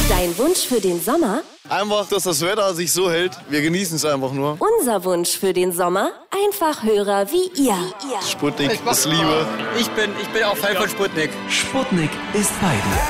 Dein Wunsch für den Sommer? Einfach, dass das Wetter sich so hält. Wir genießen es einfach nur. Unser Wunsch für den Sommer? Einfach Hörer wie ihr. Sputnik ist Liebe. Ich bin auch Fan von Sputnik. Sputnik ist bei dir.